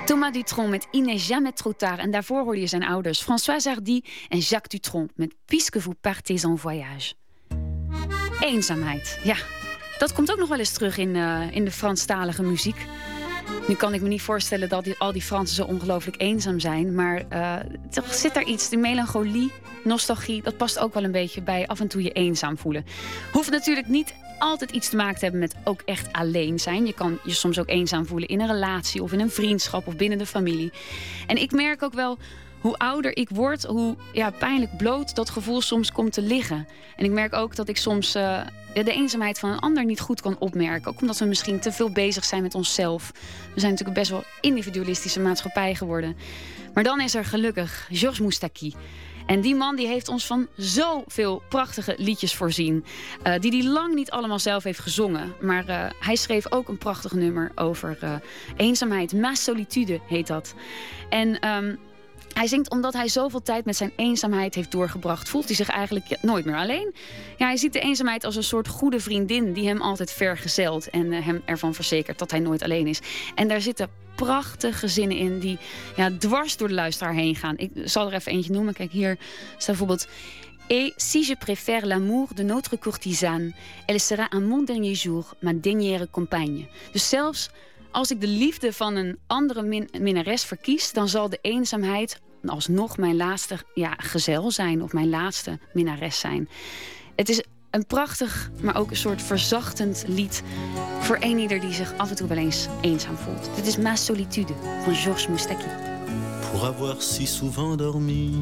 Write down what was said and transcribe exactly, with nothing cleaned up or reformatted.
Thomas Dutronc met Il n'est jamais trop tard. En daarvoor hoorde je zijn ouders François Hardy en Jacques Dutronc met Puisque vous partez en voyage. Eenzaamheid, ja. Dat komt ook nog wel eens terug in, uh, in de Franstalige muziek. Nu kan ik me niet voorstellen dat die, al die Fransen zo ongelooflijk eenzaam zijn. Maar uh, toch zit daar iets, de melancholie, nostalgie, dat past ook wel een beetje bij af en toe je eenzaam voelen. Hoeft natuurlijk niet altijd iets te maken te hebben met ook echt alleen zijn. Je kan je soms ook eenzaam voelen in een relatie of in een vriendschap of binnen de familie. En ik merk ook wel, hoe ouder ik word, hoe ja, pijnlijk bloot dat gevoel soms komt te liggen. En ik merk ook dat ik soms uh, de eenzaamheid van een ander niet goed kan opmerken. Ook omdat we misschien te veel bezig zijn met onszelf. We zijn natuurlijk best wel individualistische maatschappij geworden. Maar dan is er gelukkig Georges Moustaki. En die man die heeft ons van zoveel prachtige liedjes voorzien. Uh, die hij lang niet allemaal zelf heeft gezongen. Maar uh, hij schreef ook een prachtig nummer over uh, eenzaamheid. Ma solitude heet dat. En Um, Hij zingt omdat hij zoveel tijd met zijn eenzaamheid heeft doorgebracht. Voelt hij zich eigenlijk ja, nooit meer alleen. Ja, hij ziet de eenzaamheid als een soort goede vriendin die hem altijd vergezelt en uh, hem ervan verzekert dat hij nooit alleen is. En daar zitten prachtige zinnen in die ja, dwars door de luisteraar heen gaan. Ik zal er even eentje noemen. Kijk, hier staat bijvoorbeeld: Et si je préfère l'amour de notre courtisane, elle sera un mon dernier jour, ma dernière compagne. Dus zelfs als ik de liefde van een andere min- minnares verkies, dan zal de eenzaamheid alsnog mijn laatste ja, gezel zijn of mijn laatste minnares zijn. Het is een prachtig, maar ook een soort verzachtend lied voor een ieder die zich af en toe wel eens eenzaam voelt. Dit is Ma solitude van Georges Moustaki. Pour avoir si souvent dormi